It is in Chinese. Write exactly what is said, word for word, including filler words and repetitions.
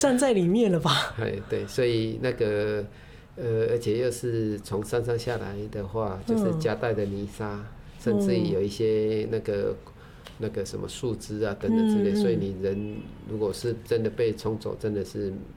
站在里面了吧？ 哎，对，所以那个呃，而且又是从山上下来的话，就是夹带的泥沙，嗯、甚至于有一些那个那个什么树枝啊等等之类，嗯、所以你人如果是真的被冲走，真的是